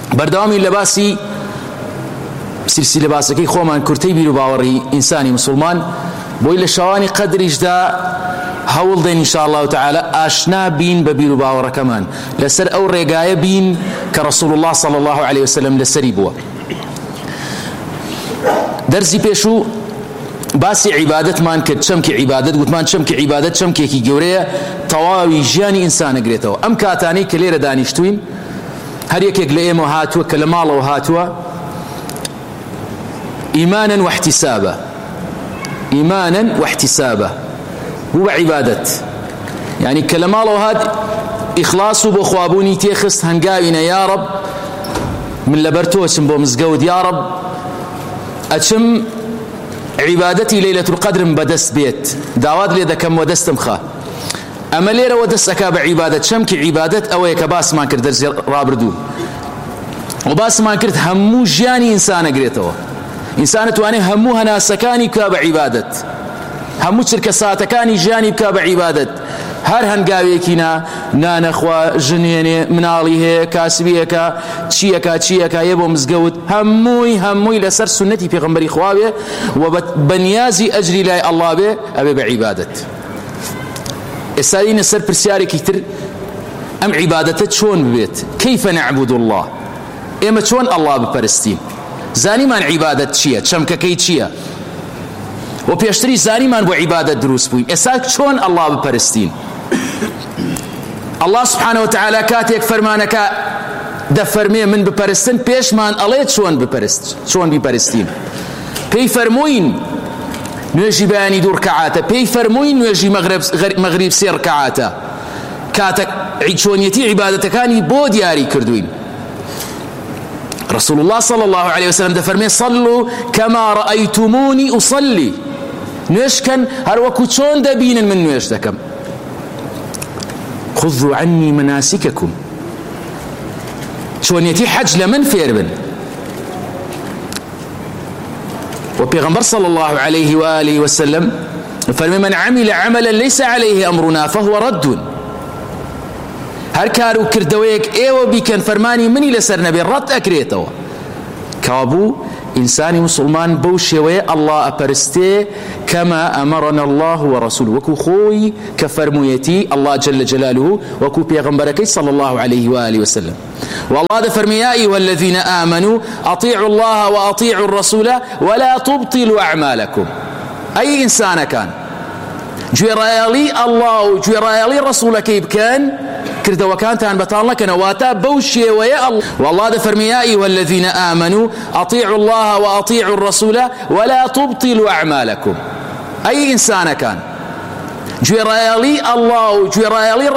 بەردەوامی لە باسی سلسلە باسەکەی خۆمان کورتەی بیر و باوەڕی ئینسانی مسلمان بۆی لە شەوانی قەدریشدا هەوڵ دێن ئینشاءالله تعالى ئاشنا بین بە بیر و باوەڕەکەمان لەسەر ئەو ڕێگایە بین کە رسول الله صلى الله عليه وسلم لەسەری بووە. دەرزی پێشوو باسی عیبادەتمان کرد. چەمکی عیبادەت گوتمان چەمکی عیبادەت چەمکێکی گەورەیە تەواوی ژیانی ئینسانە گرێتەوە. ئەم کاتانەی کە لێرە دانیشتوین هەر یەکێک لە ئێمە هاتووە کە لە ماڵەوە هاتووە ئیمانن واحتسابە، ئیمانن واحتسابە بوو بە عیبادەت، یعنی کە لە ماڵەوە هات ئیخلاص و بۆ خوابوونی تێخست هەنگاوینە یا رب من لەبەر تۆچم بۆ مزگەوت، یا رب ئەچم عیبادەتی لەیلەتول قەدرم بەدەست بێت، داوات لێ دەکەم و دەستم خە. ئەمە لێرەوە دەست ئەکا بە عیبادەت. چەمکی عیبادەت ئەوەیە کە باسمان کرد دەرزی ڕابردوو و باسمان کرد هەموو ژیانی ئینسانە گرێتەوە. ئینسانە توانێت هەموو هەناسەکانی بکا بە عیبادەت، هەموو چرکە ساتەکانی ژیانی بکا بە عیبادەت. هەر هەنگاوێکی نانەخوا، ژنێنێ، مناڵی هەیە، کاسبیەکە، چیەکە یە بۆ مزگەوت، هەمووی لەسەر سنەتی پێغەمبەری خواوێ و بەنیازی ئەجری لای ئەڵڵا بێ ئەبێ بە عیبادەت. ئێستا دینە سەر پرسیارێکی تر، ئەم عیبادەتە چۆن ببێت؟ کەیفە نەعبود الله، ئێمە چۆن ئەڵڵا بپەرستین؟ زانیمان عیبادەت چییە، چەمکەکەی چییە و پێشتری زانیمان بۆ عیبادەت دروست بووین. ئێستا چۆن ئەڵڵا بپەرستین؟ الله سبحانه وتعالى کاتێک فەرمانەکە دەفەرمێ من بپەرستن، پێشمان ئەڵێ چۆن بیپەرستین. پێی فەرمووین نوێژی بەیانی 2 ڕکعاتە، پێی فەرمووین نوێژی مەغریب 3 ڕکعاتە. کاتە چۆنیەتی عیبادەتەکانی بۆ دیاری کردوین. رسول الله صلى الله عليه وسلم دەفەرمێ صلوا كما رأيتموني أصلي، نوێشکەن هەر وەکو چۆن دەبینن من نوێژ دەکەم. خذوا عني مناسككم، چۆنیەتی حەج لە من فێر بن. وبيغمبر صلى الله عليه وآله وسلم فرمي من عمل عملا ليس عليه أمرنا فهو رد. هر کار و کردەوەیەک ئێوە بیکەن فەرمانی منی لەسەر نەبێ ڕەت ئەکرێتەوە. کابوو ئینسانی مسلمان بەو شێوەیە ئەڵڵا ئەپەرستێ کەما ئەمەڕەنا الله وەڕەسوولوه، وەکو خۆی کە فەرموویەتی ئەڵڵا جەل جەلالوه وەکو پێغەمبەرەکەی صلى الله عليه وآله وسلم. والله دەفەرمێ يا أيها الذين آمنوا أطيعوا الله وأطيعوا الرسول ولا تبطلوا أعمالكم. أي إنسان كان گوێڕایەڵی ئەڵڵا و گوێڕایەڵی ڕەسوولەکەی بکەن، کردەوەکانتان بەتاڵ نەکەنە، واتە بەو شێوەیە والله دەفەرمێ يا أيها الذين آمنوا أطيعوا الله وأطيعوا الرسول ولا تبطلوا أعمالكم. أي إنسان كان گوێڕایەڵی ئەڵڵا و گوێڕایەڵی